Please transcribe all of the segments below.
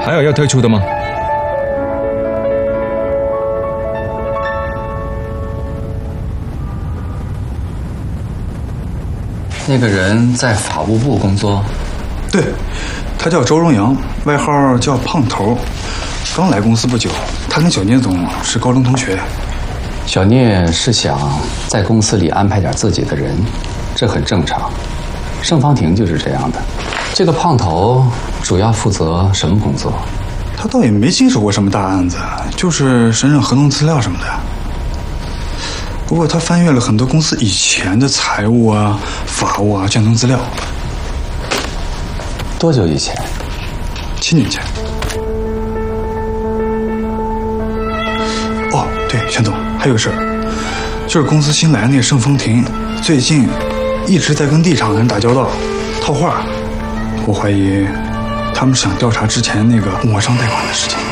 还有要退出的吗？ 那个人在法务部工作。 对，他叫周荣阳，外号叫胖头，刚来公司不久。他跟小聂总是高中同学。 小聂是想在公司里安排点自己的人，这很正常。盛芳婷就是这样的。这个胖头主要负责什么工作？ 他倒也没经手过什么大案子，就是审审合同资料什么的。不过他翻阅了很多公司以前的财务啊、法务啊卷宗资料。 多久以前 ？7年前。哦，对，全总，还有个事儿，就是公司新来那个盛丰婷，最近一直在跟地产人打交道，套话。我怀疑他们想调查之前那个抹商贷款的事情。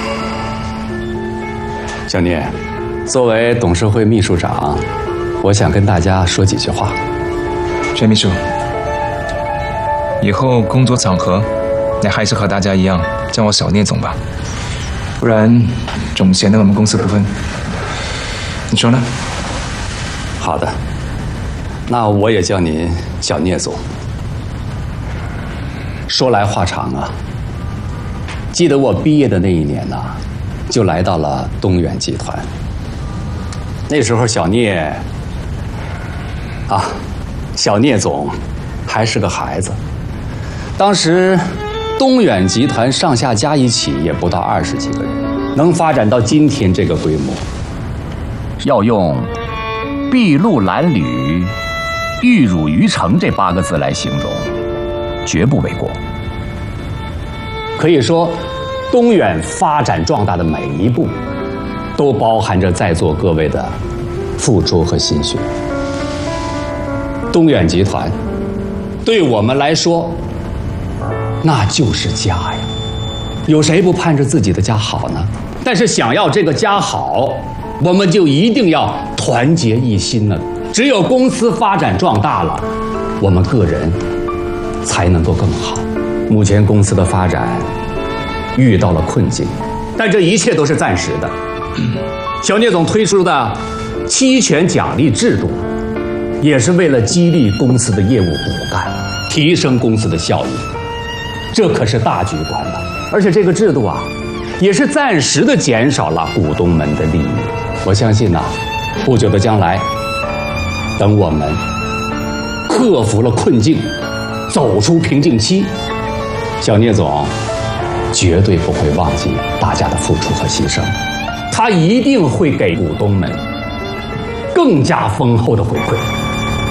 小聂，作为董事会秘书长，我想跟大家说几句话。 薛秘书，以后工作场合，你还是和大家一样叫我小聂总吧，不然总显得我们公司不分。你说呢？ 好的，那我也叫您小聂总。说来话长啊，记得我毕业的那一年呢，就来到了东远集团。那时候小聂总还是个孩子。当时东远集团上下加一起也不到20几个人，能发展到今天这个规模， 要用“筚路蓝缕，玉汝于成”这8个字来形容，绝不为过。 可以说，东远发展壮大的每一步，都包含着在座各位的付出和心血。东远集团对我们来说，那就是家呀。有谁不盼着自己的家好呢？但是想要这个家好，我们就一定要团结一心呢。只有公司发展壮大了，我们个人才能够更好。目前公司的发展遇到了困境，但这一切都是暂时的。小聂总推出的期权奖励制度，也是为了激励公司的业务骨干，提升公司的效益。这可是大局观呐！而且这个制度啊，也是暂时的减少了股东们的利益。我相信呐，不久的将来，等我们克服了困境，走出瓶颈期，小聂总绝对不会忘记大家的付出和牺牲，他一定会给股东们更加丰厚的回馈。